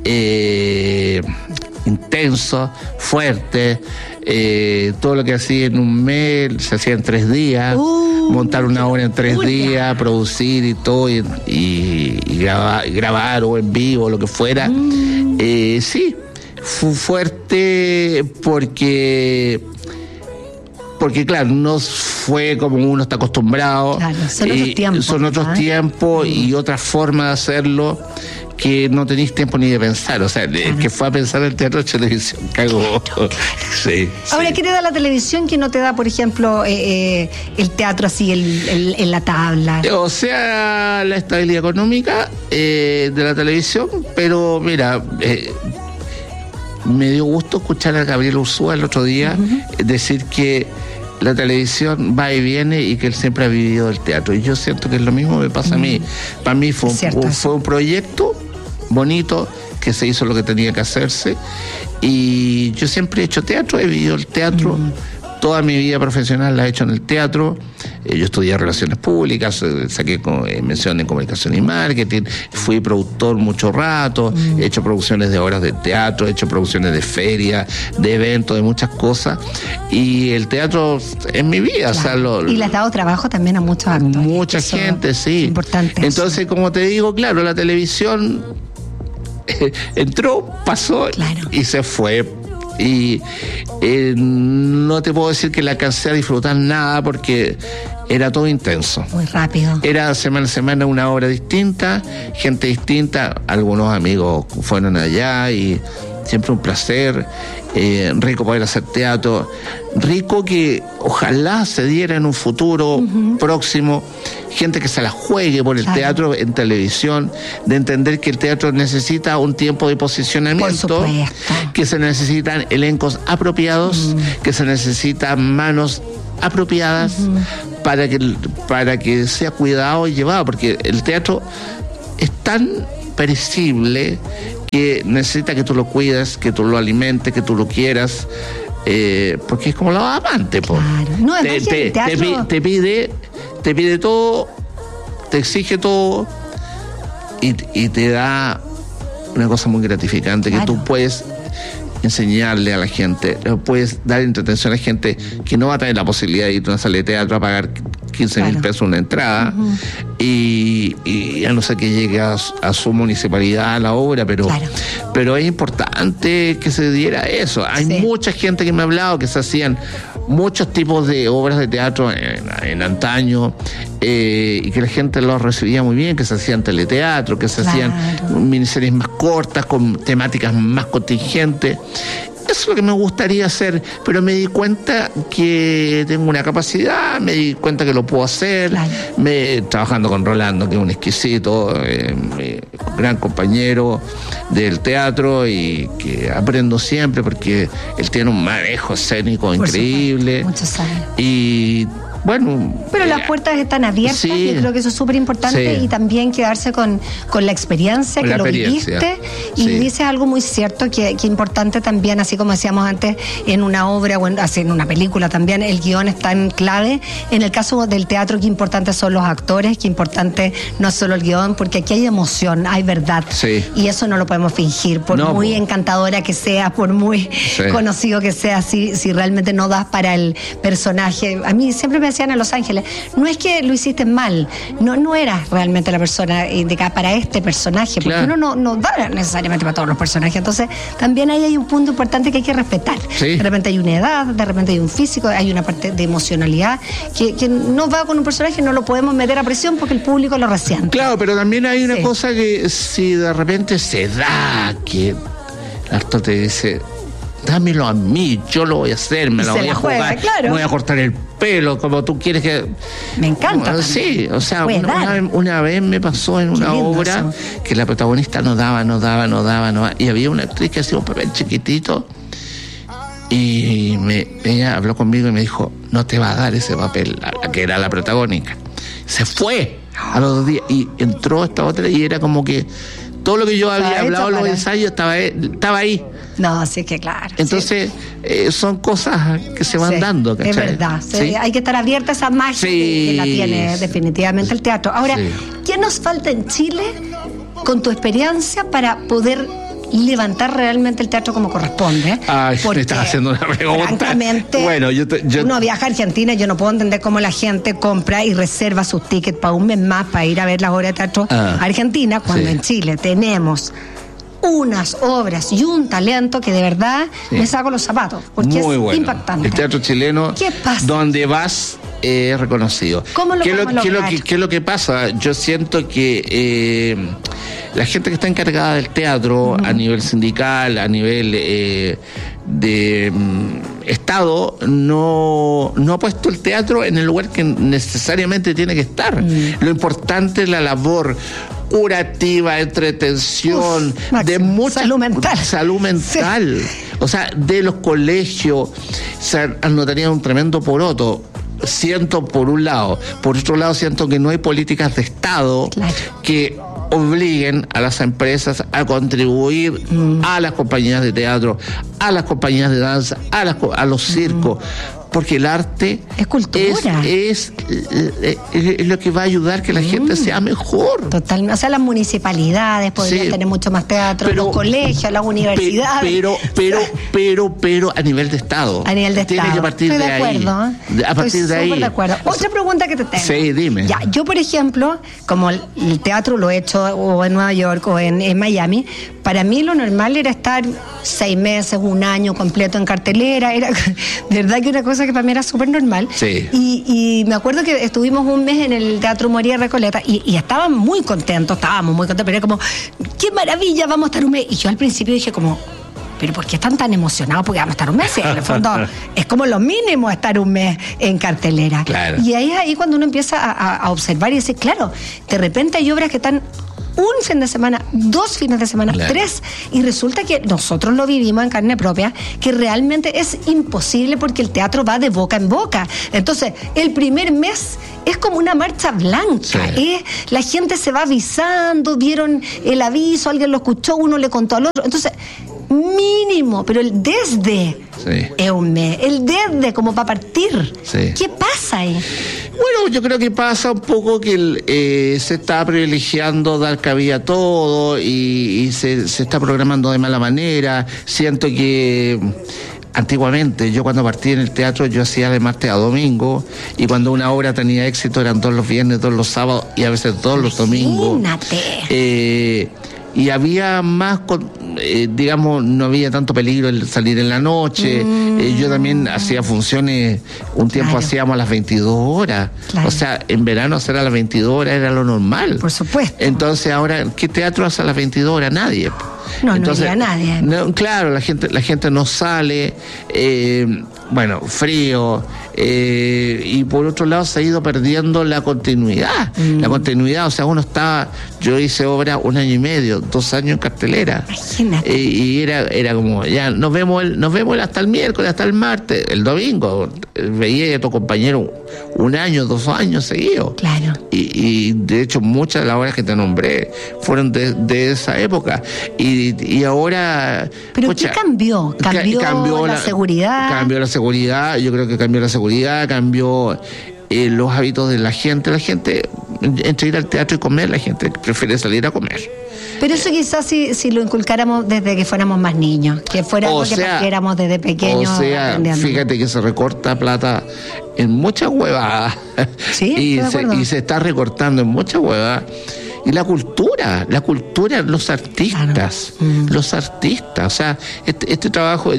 intenso, fuerte. Todo lo que hacía en un mes se hacía en 3 días, montar una obra en 3 días, producir y todo, y grabar o en vivo, lo que fuera. Sí, fue fuerte porque claro, no fue como uno está acostumbrado. Claro, son otros tiempos, y otra forma de hacerlo, que no tenéis tiempo ni de pensar. O sea, el que fue a pensar el Teatro de Televisión cagó. Claro. Sí. Ahora, ¿qué te da la televisión que no te da, por ejemplo, el teatro así en la tabla? O sea, la estabilidad económica de la televisión, pero mira, me dio gusto escuchar a Gabriel Ursúa el otro día decir que la televisión va y viene y que él siempre ha vivido el teatro. Y yo siento que es lo mismo me pasa a mí. Para mí fue un proyecto bonito, que se hizo lo que tenía que hacerse. Y yo siempre he hecho teatro, he vivido el teatro. Toda mi vida profesional la he hecho en el teatro. Yo estudié Relaciones Públicas, saqué mención en Comunicación y Marketing, fui productor mucho rato, he hecho producciones de obras de teatro, he hecho producciones de feria, de eventos, de muchas cosas, y el teatro es mi vida. Claro. O sea, y le has dado trabajo también a muchos actores. Mucha gente, sí. Importante. Entonces, eso, como te digo, claro, la televisión entró, pasó, claro, y se fue. Y no te puedo decir que la alcancé a disfrutar nada porque era todo intenso. Muy rápido. Era semana a semana una obra distinta, gente distinta. Algunos amigos fueron allá y siempre un placer. Rico poder hacer teatro. Rico que ojalá se diera en un futuro próximo gente que se la juegue por el teatro en televisión, de entender que el teatro necesita un tiempo de posicionamiento, que se necesitan elencos apropiados, que se necesitan manos apropiadas para que sea cuidado y llevado, porque el teatro es tan perecible que necesita que tú lo cuides, que tú lo alimentes, que tú lo quieras, porque es como los amantes, po. Claro. No, te pide todo, te exige todo y te da una cosa muy gratificante, claro, que tú puedes enseñarle a la gente, puedes dar entretención a la gente que no va a tener la posibilidad de ir a una sala de teatro a pagar 15,000 pesos una entrada, y a no ser que llegue a su municipalidad a la obra, pero es importante que se diera eso. Hay mucha gente que me ha hablado que se hacían muchos tipos de obras de teatro en antaño, y que la gente los recibía muy bien, que se hacían teleteatro, que se hacían miniseries más cortas con temáticas más contingentes. Eso es lo que me gustaría hacer, pero me di cuenta que tengo una capacidad, me di cuenta que lo puedo hacer, trabajando con Rolando, que es un exquisito, gran compañero del teatro, y que aprendo siempre porque él tiene un manejo escénico increíble. Muchos años. Y bueno, pero las puertas están abiertas, y creo que eso es súper importante, y también quedarse con la experiencia, que lo viviste, y dices algo muy cierto, que es importante también, así como decíamos antes, en una obra o en una película también, el guión es tan clave. En el caso del teatro, qué importante son los actores, qué importante no es solo el guión, porque aquí hay emoción, hay verdad, y eso no lo podemos fingir, por muy encantadora que sea, por muy conocido que sea, si realmente no das para el personaje. A mí siempre me decían en Los Ángeles, no es que lo hiciste mal, no eras realmente la persona indicada para este personaje, porque uno no da necesariamente para todos los personajes. Entonces también ahí hay un punto importante que hay que respetar. De repente hay una edad, de repente hay un físico, hay una parte de emocionalidad que no va con un personaje, no lo podemos meter a presión porque el público lo resiente. Claro, pero también hay una cosa que si de repente se da, que el actor te dice, dámelo a mí, yo lo voy a hacer, me lo voy a jugar, me voy a cortar el pelo como tú quieres que... Me encanta. Sí, o sea, una vez me pasó en una obra que la protagonista no daba, y había una actriz que hacía un papel chiquitito, y ella habló conmigo y me dijo, no te va a dar ese papel, la que era la protagónica. Se fue a los 2 días y entró esta otra, y era como que todo lo que yo había hablado en los ensayos estaba ahí. No, sí, que claro. Entonces, son cosas que se van dando, ¿cachai? Es verdad. Hay que estar abierta a esa magia que la tiene definitivamente el teatro. Ahora, ¿qué nos falta en Chile, con tu experiencia, para poder levantar realmente el teatro como corresponde? Porque me estás haciendo una pregunta. Francamente, bueno, uno viaja a Argentina, yo no puedo entender cómo la gente compra y reserva sus tickets para un mes más para ir a ver las obras de teatro a Argentina, cuando en Chile tenemos unas obras y un talento que de verdad me saco los zapatos, porque es impactante. El teatro chileno, ¿qué pasa? Donde vas es reconocido. ¿Cómo lo podemos lograr? ¿Qué es lo que pasa? Yo siento que la gente que está encargada del teatro a nivel sindical, a nivel de Estado, no ha puesto el teatro en el lugar que necesariamente tiene que estar. Lo importante es la labor curativa, entretención, de mucha salud mental. O sea, de los colegios se anotaría un tremendo poroto. Siento por un lado, por otro lado siento que no hay políticas de Estado que obliguen a las empresas a contribuir a las compañías de teatro, a las compañías de danza, a los circos, porque el arte es cultura. Es lo que va a ayudar que la gente sea mejor. Totalmente. O sea, las municipalidades podrían tener mucho más teatro, los colegios, las universidades. Pero a nivel de Estado. A nivel de Estado. Tiene que partir de ahí. Estoy de acuerdo. A partir de ahí. Súper de acuerdo. Otra pregunta que te tengo. Sí, dime. Ya, yo, por ejemplo, como el teatro lo he hecho o en Nueva York o en Miami, para mí lo normal era estar 6 meses, 1 año completo en cartelera. Era de verdad que una cosa que para mí era súper normal. Sí. Y me acuerdo que estuvimos 1 mes en el Teatro Moría Recoleta y estábamos muy contentos, pero era como, ¡qué maravilla! Vamos a estar 1 mes. Y yo al principio dije como, ¿pero por qué están tan emocionados? Porque vamos a estar 1 mes. En el fondo es como lo mínimo estar 1 mes en cartelera. Claro. Y ahí cuando uno empieza a observar y decir, claro, de repente hay obras que están 1 fin de semana, 2 fines de semana, 3, y resulta que nosotros lo vivimos en carne propia, que realmente es imposible porque el teatro va de boca en boca. Entonces, el primer mes es como una marcha blanca. La gente se va avisando, vieron el aviso, alguien lo escuchó, uno le contó al otro. Entonces, mínimo, pero el desde es 1 mes. El desde como para partir. ¿Qué pasa ahí? Bueno, yo creo que pasa un poco que se está privilegiando dar cabida a todo y se está programando de mala manera. Siento que antiguamente, yo cuando partí en el teatro, yo hacía de martes a domingo, y cuando una obra tenía éxito eran todos los viernes, todos los sábados y a veces todos los domingos. Imagínate. Y había más, digamos, no había tanto peligro el salir en la noche. Yo también hacía funciones, un tiempo hacíamos a las 22 horas. O sea, en verano hacer a las 22 horas era lo normal. Por supuesto. Entonces ahora, ¿qué teatro hace a las 22 horas? Nadie. Entonces, no iría nadie. Claro, la gente no sale, frío, y por otro lado se ha ido perdiendo la continuidad. La continuidad, o sea, yo hice obra 1 año y medio, 2 años en cartelera. Imagínate. Y era como, ya, nos vemos hasta el miércoles, hasta el martes, el domingo. Veía a tu compañero 1 año, 2 años seguidos. Claro. Y de hecho muchas de las obras que te nombré fueron de esa época. Y ahora... ¿Pero qué cambió? ¿Cambió la seguridad? Cambió la seguridad, yo creo que cambió la seguridad, cambió los hábitos de la gente. La gente, entre ir al teatro y comer, la gente prefiere salir a comer. Pero eso quizás si lo inculcáramos desde que fuéramos más niños, que fuera algo que partiéramos desde pequeños. O sea, fíjate que se recorta plata en muchas huevadas. Sí, y se está recortando en muchas huevadas. Y la cultura, los artistas, o sea, este trabajo,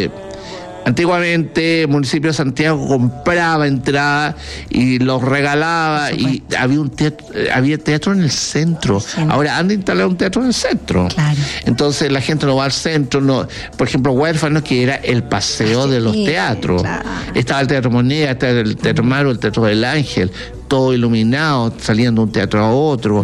antiguamente el municipio de Santiago compraba entradas y los regalaba, y había teatro en el centro. Ahora han de instalar un teatro en el centro. Claro. Entonces la gente no va al centro, por ejemplo, Huérfanos, que era el paseo de los teatros. Claro. Estaba el Teatro Moneda, estaba el Teatro Maro, el Teatro del Ángel, todo iluminado, saliendo de un teatro a otro.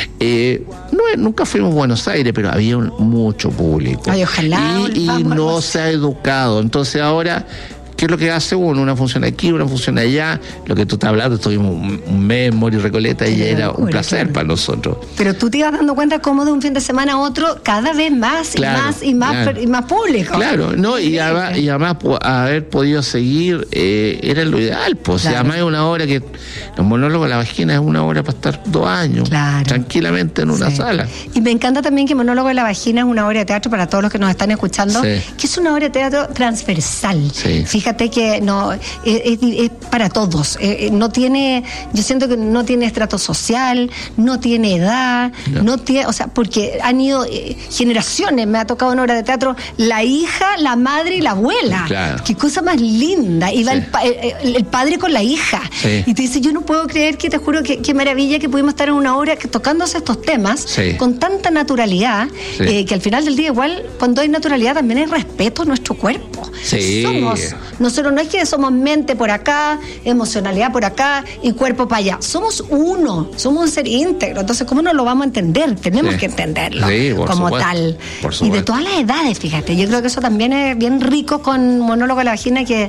Nunca fuimos a Buenos Aires, pero había mucho público. Ay, ojalá. Y no se ha educado. Entonces ahora, ¿qué es lo que hace uno? Una función aquí, una función allá. Lo que tú estás hablando, estuvimos un mes en Morí Recoleta y era un placer para nosotros. Pero tú te ibas dando cuenta cómo de un fin de semana a otro cada vez más y más público. Claro, ¿no? Y además haber podido seguir era lo ideal. Pues. Claro. Además es una obra que los monólogos de la vagina es una obra para estar 2 años tranquilamente en una sala. Y me encanta también que Monólogo de la Vagina es una obra de teatro, para todos los que nos están escuchando, que es una obra de teatro transversal. Fíjate que no es para todos. Yo siento que no tiene estrato social, no tiene edad, no tiene, o sea, porque han ido generaciones. Me ha tocado en obra de teatro la hija, la madre y la abuela. Claro. Qué cosa más linda. Y va el padre con la hija. Y te dice, yo no puedo creer, que te juro qué maravilla que pudimos estar en una obra tocándose estos temas con tanta naturalidad, que al final del día igual, cuando hay naturalidad también hay respeto a nuestro cuerpo. Nosotros no es que somos mente por acá, emocionalidad por acá y cuerpo para allá. Somos uno, somos un ser íntegro. Entonces, ¿cómo no lo vamos a entender? Tenemos que entenderlo como tal. Y de todas las edades, fíjate. Yo creo que eso también es bien rico con Monólogo de la Vagina, que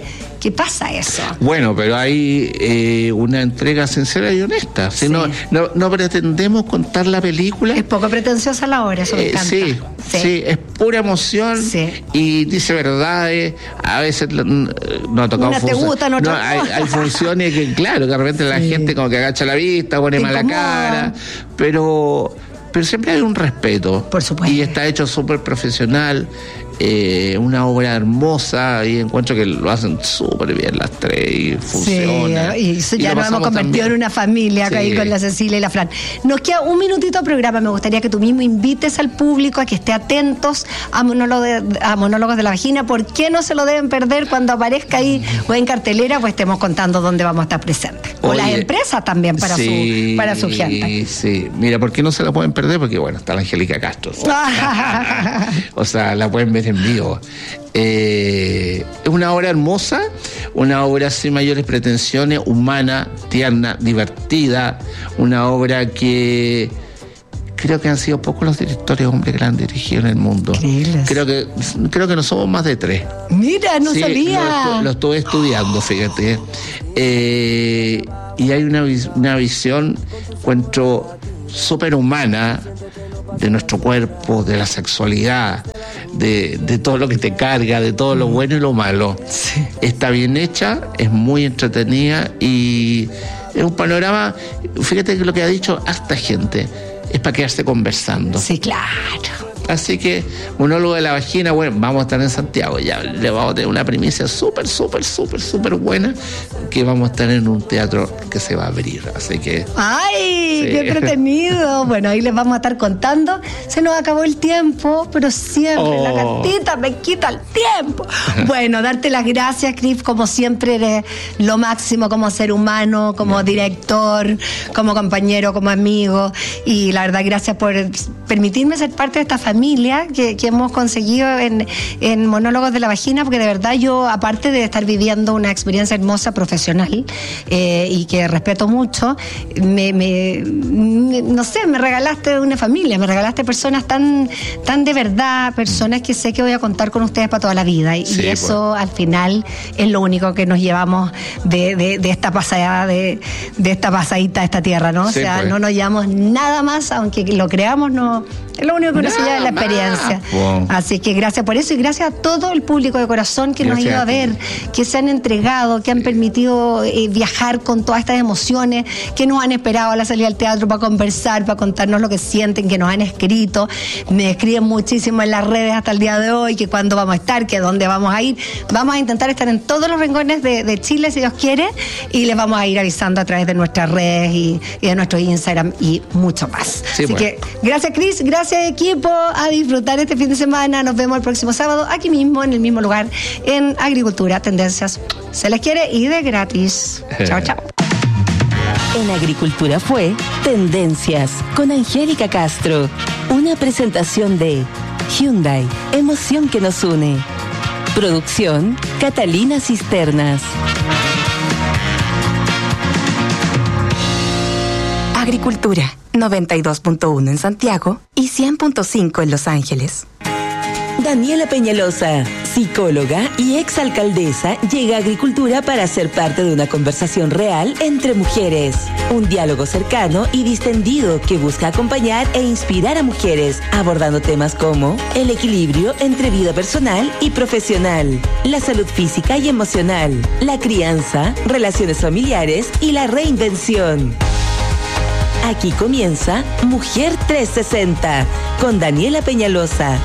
¿Qué pasa eso? Bueno, pero hay una entrega sincera y honesta. Si no pretendemos contar la película. Es poco pretenciosa la obra, eso me encanta. Sí, es pura emoción y dice verdades. A veces no ha tocado funciones. Te gustan, no, hay funciones que, claro, que de repente la gente como que agacha la vista, pone mala cara, pero siempre hay un respeto. Por supuesto. Y está hecho súper profesional. Una obra hermosa y encuentro que lo hacen súper bien las tres y funciona. Sí, y ya nos hemos convertido en una familia acá ahí con la Cecilia y la Fran. Nos queda un minutito de programa. Me gustaría que tú mismo invites al público a que esté atentos a Monólogos de la Vagina. ¿Por qué no se lo deben perder cuando aparezca ahí o en cartelera? Pues estemos contando dónde vamos a estar presentes. O las empresas también para su gente. Sí, mira, ¿por qué no se la pueden perder? Porque bueno, está la Angélica Castro. O sea, la pueden ver en vivo. Es una obra hermosa, una obra sin mayores pretensiones, humana, tierna, divertida, una obra que creo que han sido pocos los directores hombres que la han dirigido en el mundo. Creo que no somos más de 3. Mira, no sabía. Lo estuve estudiando, fíjate. Y hay una visión, encuentro, súper humana de nuestro cuerpo, de la sexualidad, de todo lo que te carga, de todo lo bueno y lo malo. Sí. Está bien hecha, es muy entretenida y es un panorama, fíjate que lo que ha dicho hasta gente, es para quedarse conversando. Sí, claro. Así que, Monólogo de la Vagina, bueno, vamos a estar en Santiago, ya le vamos a tener una primicia súper buena, que vamos a estar en un teatro que se va a abrir, así que... ¡Ay, qué entretenido! Bueno, ahí les vamos a estar contando. Se nos acabó el tiempo, pero siempre la gatita me quita el tiempo. Bueno, darte las gracias, Cris, como siempre eres lo máximo como ser humano, como director, como compañero, como amigo, y la verdad, gracias por permitirme ser parte de esta familia que hemos conseguido en Monólogos de la Vagina, porque de verdad yo, aparte de estar viviendo una experiencia hermosa profesional y que respeto mucho, no sé, me regalaste una familia, me regalaste personas tan de verdad, personas que sé que voy a contar con ustedes para toda la vida, y eso al final es lo único que nos llevamos de esta pasada, de esta pasadita a esta tierra, ¿no? O sea, no nos llevamos nada más, aunque lo creamos, no es lo único que uno se lleva de la experiencia. Así que gracias por eso y gracias a todo el público de corazón que nos ha ido a ver, que se han entregado, que han permitido viajar con todas estas emociones, que nos han esperado a la salida del teatro para conversar, para contarnos lo que sienten, que nos han escrito. Me escriben muchísimo en las redes hasta el día de hoy, que cuándo vamos a estar, que dónde vamos a ir. Vamos a intentar estar en todos los rincones de Chile, si Dios quiere, y les vamos a ir avisando a través de nuestras redes y de nuestro Instagram y mucho más. Así que gracias, Cris, gracias, equipo, a disfrutar este fin de semana. Nos vemos el próximo sábado aquí mismo, en el mismo lugar, en Agricultura Tendencias. Se les quiere y de gratis. Chao, chao. En Agricultura fue Tendencias con Angélica Castro. Una presentación de Hyundai, emoción que nos une. Producción Catalina Cisternas. Agricultura 92.1 en Santiago y 100.5 en Los Ángeles. Daniela Peñalosa, psicóloga y exalcaldesa, llega a Agricultura para ser parte de una conversación real entre mujeres. Un diálogo cercano y distendido que busca acompañar e inspirar a mujeres, abordando temas como el equilibrio entre vida personal y profesional, la salud física y emocional, la crianza, relaciones familiares y la reinvención. Aquí comienza Mujer 360 con Daniela Peñalosa.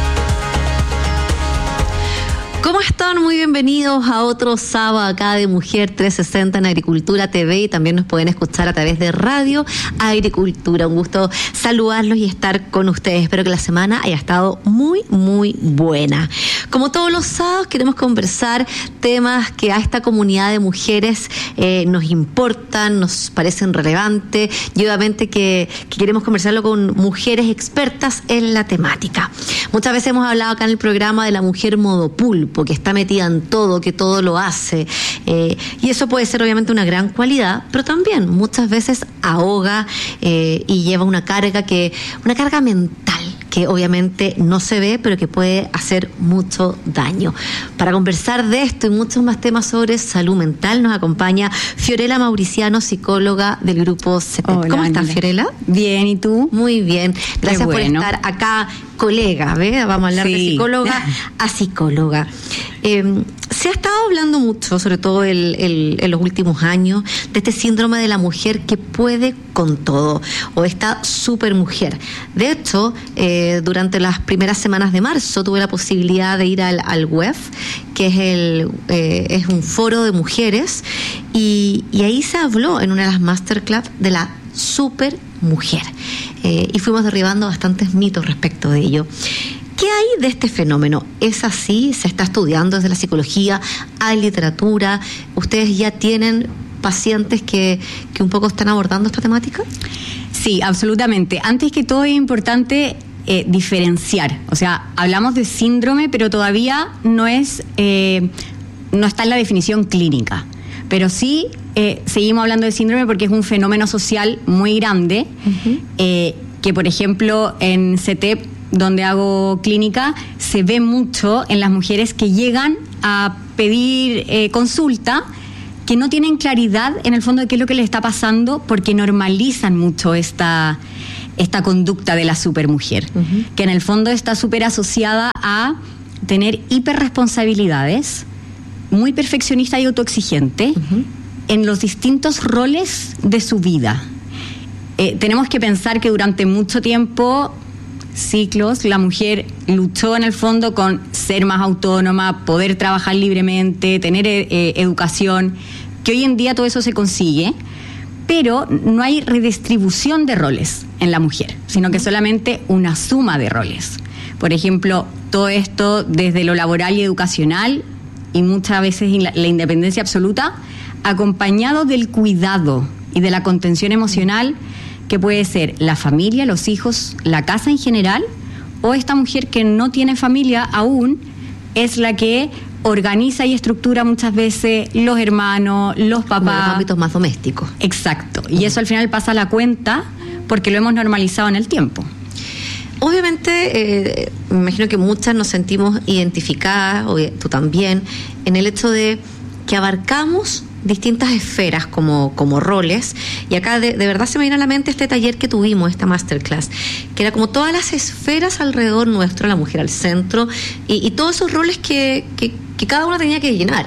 ¿Cómo están? Muy bienvenidos a otro sábado acá de Mujer 360 en Agricultura TV, y también nos pueden escuchar a través de Radio Agricultura. Un gusto saludarlos y estar con ustedes. Espero que la semana haya estado muy buena. Como todos los sábados, queremos conversar temas que a esta comunidad de mujeres nos importan, nos parecen relevantes, y obviamente que queremos conversarlo con mujeres expertas en la temática. Muchas veces hemos hablado acá en el programa de la mujer modo pulpo, que está metida en todo, que todo lo hace, y eso puede ser obviamente una gran cualidad, pero también muchas veces ahoga y lleva una carga mental que obviamente no se ve, pero que puede hacer mucho daño. Para conversar de esto y muchos más temas sobre salud mental, nos acompaña Fiorella Mauriciano, psicóloga del grupo CEPET. ¿Cómo estás, Fiorella? Bien, ¿y tú? Muy bien. Gracias por estar acá, colega, ¿ves? Vamos a hablar de psicóloga a psicóloga. Se ha estado hablando mucho, sobre todo en los últimos años, de este síndrome de la mujer que puede con todo, o esta supermujer. De hecho, durante las primeras semanas de marzo tuve la posibilidad de ir al WEF, que es un foro de mujeres, y ahí se habló en una de las masterclass de la supermujer. Y fuimos derribando bastantes mitos respecto de ello. ¿Qué hay de este fenómeno? ¿Es así? ¿Se está estudiando desde la psicología? ¿Hay literatura? ¿Ustedes ya tienen pacientes que un poco están abordando esta temática? Sí, absolutamente. Antes que todo es importante diferenciar. O sea, hablamos de síndrome, pero todavía no está en la definición clínica. Pero sí seguimos hablando de síndrome porque es un fenómeno social muy grande, que por ejemplo en CETEP, donde hago clínica, se ve mucho en las mujeres que llegan a pedir consulta, que no tienen claridad en el fondo de qué es lo que les está pasando, porque normalizan mucho esta conducta de la supermujer, que en el fondo está súper asociada a tener hiperresponsabilidades, muy perfeccionista y autoexigente en los distintos roles de su vida. Tenemos que pensar que durante mucho tiempo, ciclos, la mujer luchó en el fondo con ser más autónoma, poder trabajar libremente, tener educación, que hoy en día todo eso se consigue, pero no hay redistribución de roles en la mujer, sino que solamente una suma de roles. Por ejemplo, todo esto desde lo laboral y educacional, y muchas veces la independencia absoluta, acompañado del cuidado y de la contención emocional, que puede ser la familia, los hijos, la casa en general, o esta mujer que no tiene familia aún, es la que organiza y estructura muchas veces los hermanos, los papás. Como los ámbitos más domésticos. Exacto. Y eso al final pasa a la cuenta porque lo hemos normalizado en el tiempo. Obviamente, me imagino que muchas nos sentimos identificadas, o tú también, en el hecho de que abarcamos distintas esferas como roles, y acá de verdad se me viene a la mente este taller que tuvimos, esta masterclass, que era como todas las esferas alrededor nuestro, la mujer al centro, y todos esos roles que cada una tenía que llenar,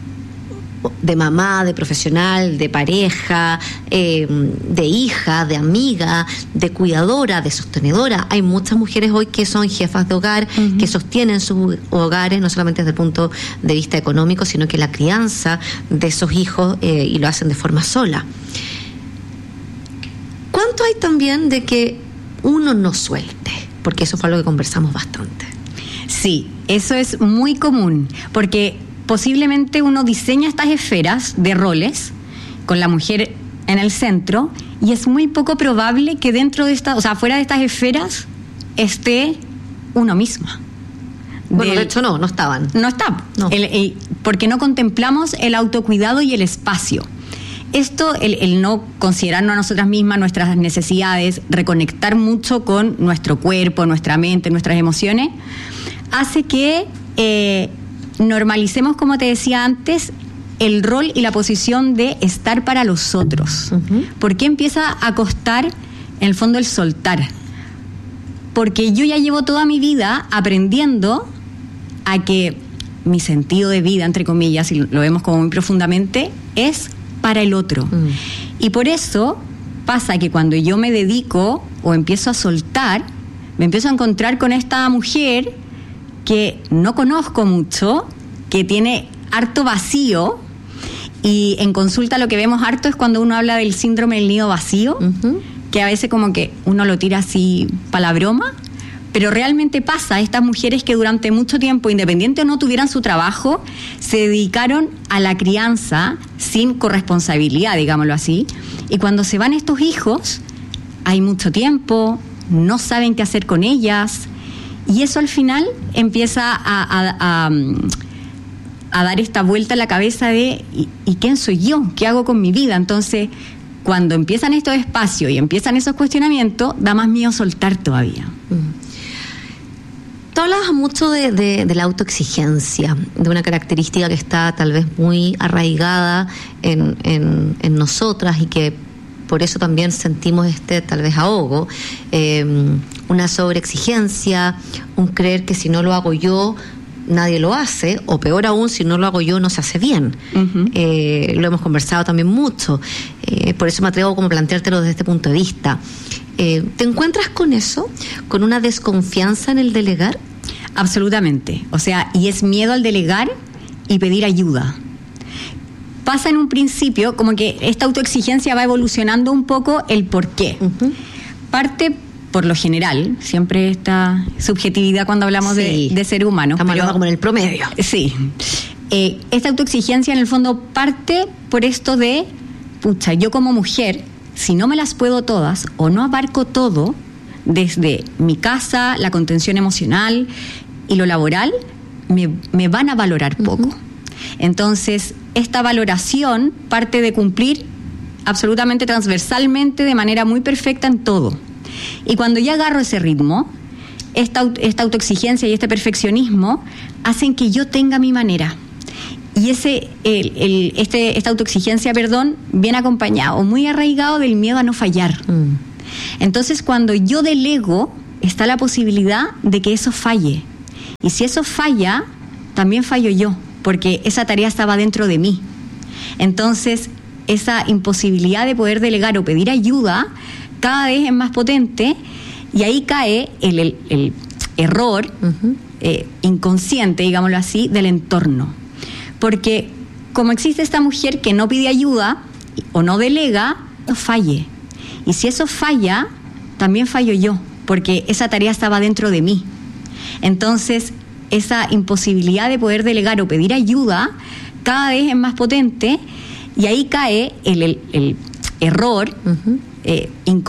de mamá, de profesional, de pareja, de hija, de amiga, de cuidadora, de sostenedora. Hay muchas mujeres hoy que son jefas de hogar, que sostienen sus hogares, no solamente desde el punto de vista económico, sino que la crianza de esos hijos, y lo hacen de forma sola. ¿Cuánto hay también de que uno no suelte? Porque eso fue algo que conversamos bastante. Sí, eso es muy común, porque posiblemente uno diseña estas esferas de roles con la mujer en el centro, y es muy poco probable que dentro de fuera de estas esferas esté uno misma. Bueno, de hecho no estaban. No está, no. Porque no contemplamos el autocuidado y el espacio. Esto, el no considerarnos a nosotras mismas, nuestras necesidades, reconectar mucho con nuestro cuerpo, nuestra mente, nuestras emociones, hace que normalicemos, como te decía antes, el rol y la posición de estar para los otros. ¿Por qué empieza a costar, en el fondo, el soltar? Porque yo ya llevo toda mi vida aprendiendo a que mi sentido de vida, entre comillas, y lo vemos como muy profundamente, es para el otro. Y por eso pasa que cuando yo me dedico o empiezo a soltar, me empiezo a encontrar con esta mujer que no conozco mucho, que tiene harto vacío, y en consulta lo que vemos harto es cuando uno habla del síndrome del nido vacío, que a veces como que uno lo tira así para la broma, pero realmente pasa. Estas mujeres que durante mucho tiempo, independiente o no tuvieran su trabajo, se dedicaron a la crianza sin corresponsabilidad, digámoslo así, y cuando se van estos hijos, hay mucho tiempo, no saben qué hacer con ellas, y eso al final empieza a dar esta vuelta en la cabeza de ¿y quién soy yo? ¿Qué hago con mi vida? Entonces, cuando empiezan estos espacios y empiezan esos cuestionamientos, da más miedo soltar todavía. Tú hablabas mucho de la autoexigencia, de una característica que está tal vez muy arraigada en nosotras y que por eso también sentimos tal vez ahogo, una sobreexigencia, un creer que si no lo hago yo, nadie lo hace, o peor aún, si no lo hago yo, no se hace bien. Uh-huh. Lo hemos conversado también mucho, por eso me atrevo como a planteártelo desde este punto de vista. ¿Te encuentras con eso? ¿Con una desconfianza en el delegar? Absolutamente. O sea, y es miedo al delegar y pedir ayuda. Pasa en un principio como que esta autoexigencia va evolucionando un poco el por qué. Uh-huh. Parte por lo general, siempre esta subjetividad cuando hablamos de ser humano. Estamos hablando como en el promedio. Sí. Esta autoexigencia en el fondo parte por esto de, pucha, yo como mujer, si no me las puedo todas o no abarco todo, desde mi casa, la contención emocional y lo laboral, me van a valorar poco. Uh-huh. Entonces, esta valoración parte de cumplir absolutamente transversalmente de manera muy perfecta en todo. Y cuando ya agarro ese ritmo, esta autoexigencia y este perfeccionismo hacen que yo tenga mi manera. Y esta autoexigencia, viene acompañado, muy arraigado del miedo a no fallar. Entonces, cuando yo delego, está la posibilidad de que eso falle. Y si eso falla, también fallo yo, porque esa tarea estaba dentro de mí. Entonces, esa imposibilidad de poder delegar o pedir ayuda cada vez es más potente, y ahí cae el error uh-huh. Inconsciente, digámoslo así, del entorno. Porque como existe esta mujer que no pide ayuda o no delega, no falle. Y si eso falla, también fallo yo, porque esa tarea estaba dentro de mí. Entonces, esa imposibilidad de poder delegar o pedir ayuda cada vez es más potente, y ahí cae el error uh-huh. Inconsciente.